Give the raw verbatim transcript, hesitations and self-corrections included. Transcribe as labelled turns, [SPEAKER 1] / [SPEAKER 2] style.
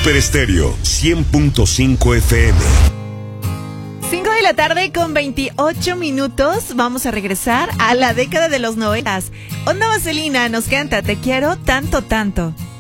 [SPEAKER 1] Super Estéreo cien punto cinco F M.
[SPEAKER 2] cinco de la tarde con veintiocho minutos. Vamos a regresar a la década de los noventas. Onda Vaselina nos canta Te quiero tanto, tanto.